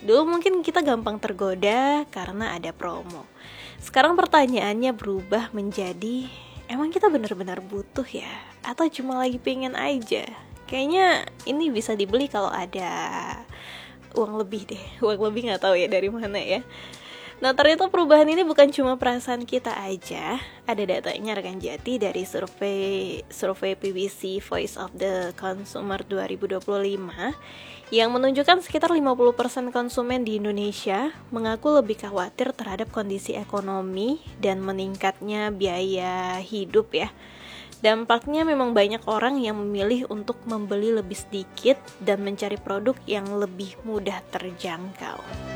Dulu mungkin kita gampang tergoda karena ada promo. Sekarang pertanyaannya berubah menjadi, emang kita benar-benar butuh ya? Atau cuma lagi pengen aja? Kayaknya ini bisa dibeli kalau ada uang lebih deh. Uang lebih gak tahu ya dari mana ya. Nah, ternyata perubahan ini bukan cuma perasaan kita aja. Ada datanya rekan Jati dari survei PwC Voice of the Consumer 2025 yang menunjukkan sekitar 50% konsumen di Indonesia mengaku lebih khawatir terhadap kondisi ekonomi dan meningkatnya biaya hidup ya. Dampaknya memang banyak orang yang memilih untuk membeli lebih sedikit dan mencari produk yang lebih mudah terjangkau.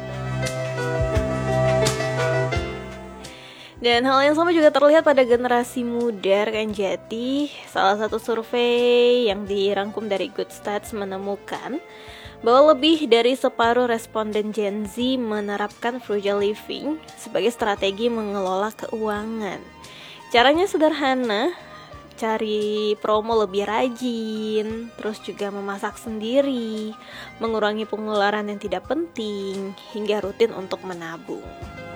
Dan hal yang sama juga terlihat pada generasi muda rekan Jati. Salah satu survei yang dirangkum dari Good Stats menemukan bahwa lebih dari separuh responden Gen Z menerapkan frugal living sebagai strategi mengelola keuangan. Caranya sederhana, cari promo lebih rajin, terus juga memasak sendiri, mengurangi pengeluaran yang tidak penting, hingga rutin untuk menabung.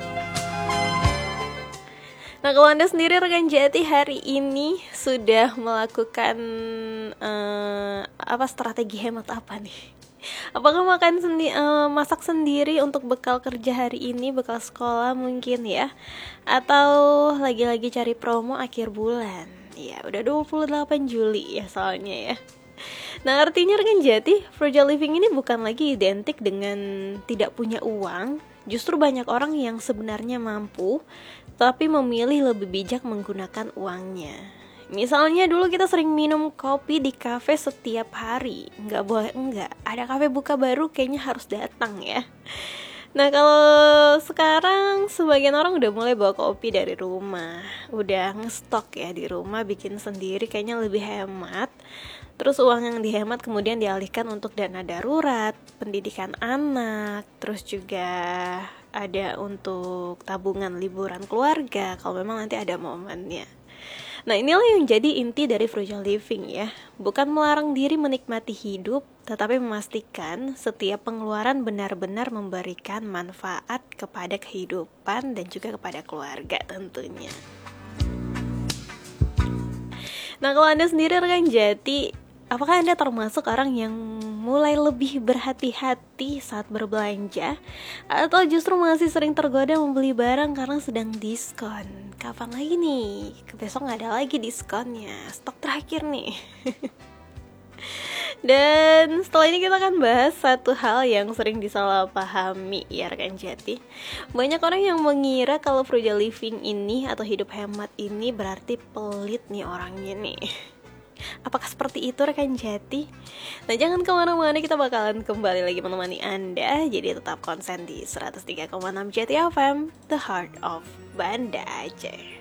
Nah, kalau Anda sendiri rekan Jati hari ini sudah melakukan strategi hemat apa nih? Apakah masak sendiri untuk bekal kerja hari ini, bekal sekolah mungkin ya? Atau lagi-lagi cari promo akhir bulan? Ya, udah 28 Juli ya soalnya ya. Nah, artinya rekan Jati, frugal living ini bukan lagi identik dengan tidak punya uang. Justru banyak orang yang sebenarnya mampu tapi memilih lebih bijak menggunakan uangnya. Misalnya dulu kita sering minum kopi di kafe setiap hari. Nggak boleh enggak, ada kafe buka baru kayaknya harus datang ya. Nah, kalau sekarang sebagian orang udah mulai bawa kopi dari rumah, udah ngestok ya di rumah, bikin sendiri kayaknya lebih hemat. Terus uang yang dihemat kemudian dialihkan untuk dana darurat, pendidikan anak, terus juga ada untuk tabungan liburan keluarga kalau memang nanti ada momennya. Nah, inilah yang jadi inti dari frugal living ya. Bukan melarang diri menikmati hidup, tetapi memastikan setiap pengeluaran benar-benar memberikan manfaat kepada kehidupan dan juga kepada keluarga tentunya. Nah, kalau Anda sendiri rekan Jati, apakah Anda termasuk orang yang mulai lebih berhati-hati saat berbelanja? Atau justru masih sering tergoda membeli barang karena sedang diskon? Kapan lagi nih? Besok gak ada lagi diskonnya, stok terakhir nih. Dan setelah ini kita akan bahas satu hal yang sering disalahpahami ya rekan Jati. Banyak orang yang mengira kalau frugal living ini atau hidup hemat ini berarti pelit nih orangnya nih. Apakah seperti itu rekan Jati? Nah, jangan kemana-mana, kita bakalan kembali lagi menemani Anda. Jadi tetap konsen di 103,6 Jati FM, The Heart of Banda Aceh.